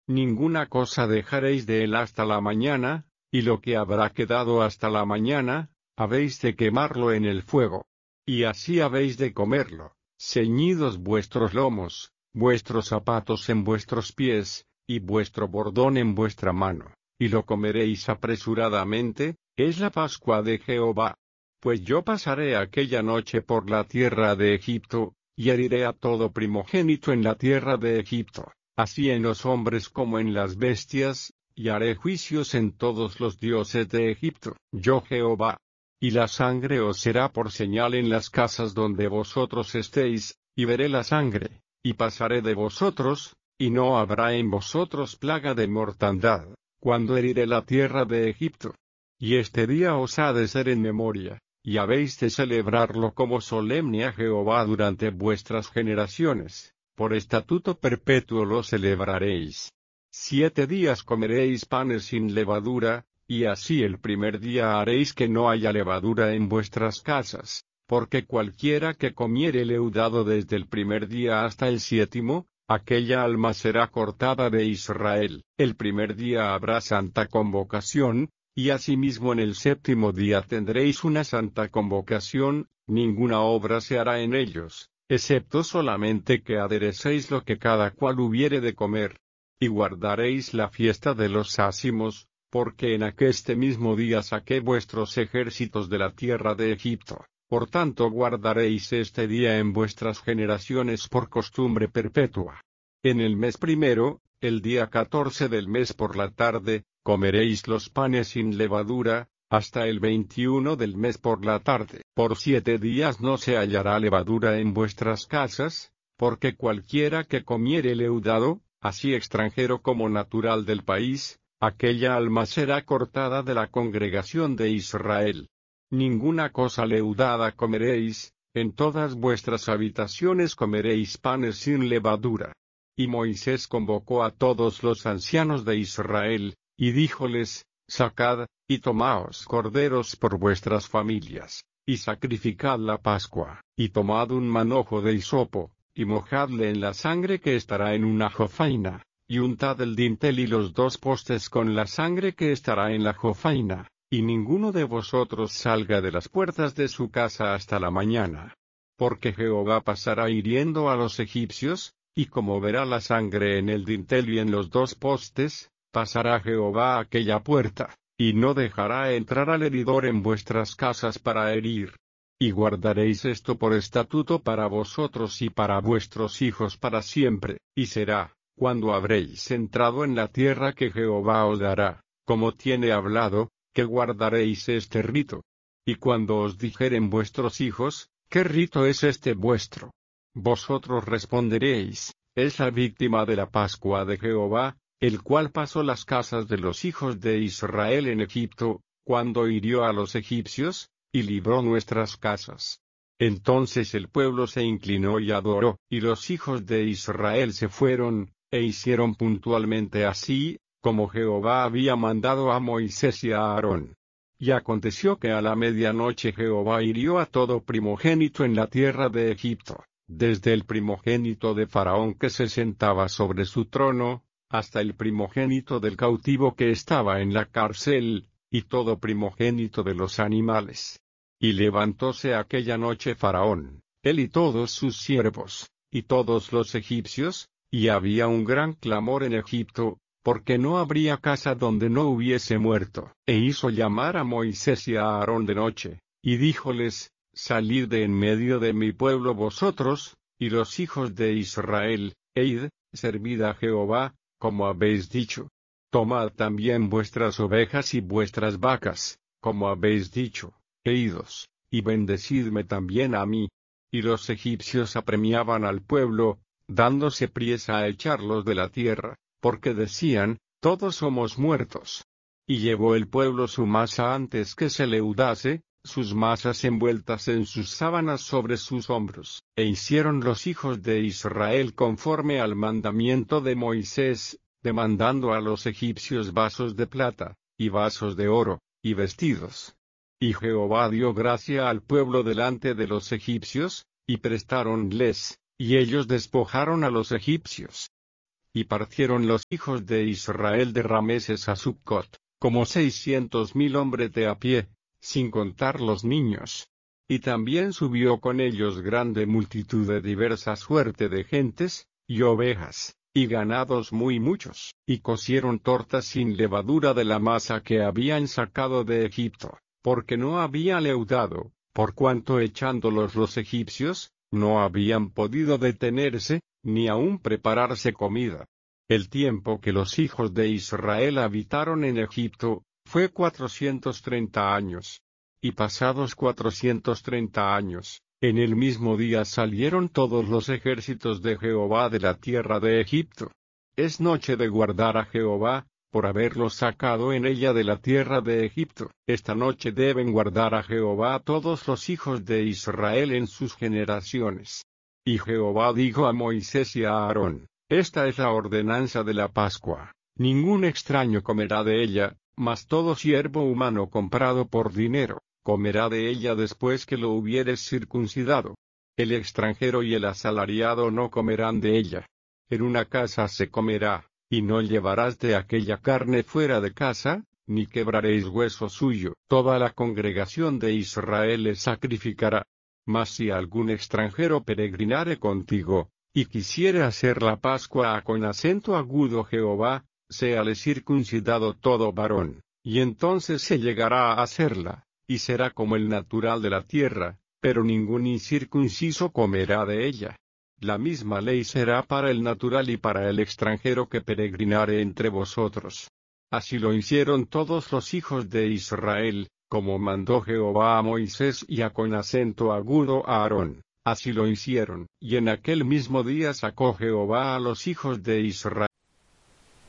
Ninguna cosa dejaréis de él hasta la mañana, y lo que habrá quedado hasta la mañana, habéis de quemarlo en el fuego. Y así habéis de comerlo, ceñidos vuestros lomos, vuestros zapatos en vuestros pies, y vuestro bordón en vuestra mano, y lo comeréis apresuradamente, es la Pascua de Jehová. Pues yo pasaré aquella noche por la tierra de Egipto, y heriré a todo primogénito en la tierra de Egipto, así en los hombres como en las bestias, y haré juicios en todos los dioses de Egipto, yo Jehová. Y la sangre os será por señal en las casas donde vosotros estéis, y veré la sangre, y pasaré de vosotros, y no habrá en vosotros plaga de mortandad, cuando heriré la tierra de Egipto. Y este día os ha de ser en memoria, y habéis de celebrarlo como solemne a Jehová durante vuestras generaciones, por estatuto perpetuo lo celebraréis. 7 días comeréis panes sin levadura, y así el primer día haréis que no haya levadura en vuestras casas, porque cualquiera que comiere leudado desde el primer día hasta el 7º, aquella alma será cortada de Israel. El primer día habrá santa convocación, y asimismo en el 7º día tendréis una santa convocación, ninguna obra se hará en ellos, excepto solamente que aderecéis lo que cada cual hubiere de comer. Y guardaréis la fiesta de los ázimos, porque en aqueste mismo día saqué vuestros ejércitos de la tierra de Egipto. Por tanto guardaréis este día en vuestras generaciones por costumbre perpetua. En el mes primero, el día 14 del mes por la tarde, comeréis los panes sin levadura, hasta el 21 del mes por la tarde. Por 7 días no se hallará levadura en vuestras casas, porque cualquiera que comiere leudado, así extranjero como natural del país, aquella alma será cortada de la congregación de Israel. Ninguna cosa leudada comeréis, en todas vuestras habitaciones comeréis panes sin levadura. Y Moisés convocó a todos los ancianos de Israel, y díjoles, sacad, y tomaos corderos por vuestras familias, y sacrificad la Pascua, y tomad un manojo de hisopo, y mojadle en la sangre que estará en una jofaina, y untad el dintel y los 2 postes con la sangre que estará en la jofaina, y ninguno de vosotros salga de las puertas de su casa hasta la mañana. Porque Jehová pasará hiriendo a los egipcios, y como verá la sangre en el dintel y en los 2 postes, pasará Jehová a aquella puerta, y no dejará entrar al heridor en vuestras casas para herir. Y guardaréis esto por estatuto para vosotros y para vuestros hijos para siempre, y será, cuando habréis entrado en la tierra que Jehová os dará, como tiene hablado, que guardaréis este rito. Y cuando os dijeren vuestros hijos, ¿qué rito es este vuestro? Vosotros responderéis, es la víctima de la Pascua de Jehová, el cual pasó las casas de los hijos de Israel en Egipto, cuando hirió a los egipcios, y libró nuestras casas. Entonces el pueblo se inclinó y adoró, y los hijos de Israel se fueron, e hicieron puntualmente así, como Jehová había mandado a Moisés y a Aarón. Y aconteció que a la medianoche Jehová hirió a todo primogénito en la tierra de Egipto, desde el primogénito de Faraón que se sentaba sobre su trono, hasta el primogénito del cautivo que estaba en la cárcel, y todo primogénito de los animales. Y levantóse aquella noche Faraón, él y todos sus siervos, y todos los egipcios, y había un gran clamor en Egipto, porque no habría casa donde no hubiese muerto. E hizo llamar a Moisés y a Aarón de noche, y díjoles, salid de en medio de mi pueblo vosotros, y los hijos de Israel, e id, servid a Jehová, como habéis dicho. Tomad también vuestras ovejas y vuestras vacas, como habéis dicho, e idos, y bendecidme también a mí. Y los egipcios apremiaban al pueblo, dándose priesa a echarlos de la tierra, porque decían, todos somos muertos. Y llevó el pueblo su masa antes que se leudase, sus masas envueltas en sus sábanas sobre sus hombros. E hicieron los hijos de Israel conforme al mandamiento de Moisés, demandando a los egipcios vasos de plata, y vasos de oro, y vestidos. Y Jehová dio gracia al pueblo delante de los egipcios, y prestáronles, y ellos despojaron a los egipcios. Y partieron los hijos de Israel de Rameses a Succot, como 600,000 hombres de a pie, sin contar los niños. Y también subió con ellos grande multitud de diversa suerte de gentes, y ovejas, y ganados muy muchos, y cocieron tortas sin levadura de la masa que habían sacado de Egipto, porque no había leudado, por cuanto echándolos los egipcios, no habían podido detenerse, ni aun prepararse comida. El tiempo que los hijos de Israel habitaron en Egipto, fue 430 años. Y pasados 430 años, en el mismo día salieron todos los ejércitos de Jehová de la tierra de Egipto. Es noche de guardar a Jehová, por haberlos sacado en ella de la tierra de Egipto. Esta noche deben guardar a Jehová todos los hijos de Israel en sus generaciones. Y Jehová dijo a Moisés y a Aarón: Esta es la ordenanza de la Pascua. Ningún extraño comerá de ella, mas todo siervo humano comprado por dinero comerá de ella después que lo hubieres circuncidado. El extranjero y el asalariado no comerán de ella. En una casa se comerá, y no llevarás de aquella carne fuera de casa, ni quebraréis hueso suyo. Toda la congregación de Israel le sacrificará. Mas si algún extranjero peregrinare contigo, y quisiere hacer la Pascua con acento agudo Jehová, séale circuncidado todo varón, y entonces se llegará a hacerla. Y será como el natural de la tierra, pero ningún incircunciso comerá de ella. La misma ley será para el natural y para el extranjero que peregrinare entre vosotros. Así lo hicieron todos los hijos de Israel, como mandó Jehová a Moisés y con acento agudo a Aarón. Así lo hicieron, y en aquel mismo día sacó Jehová a los hijos de Israel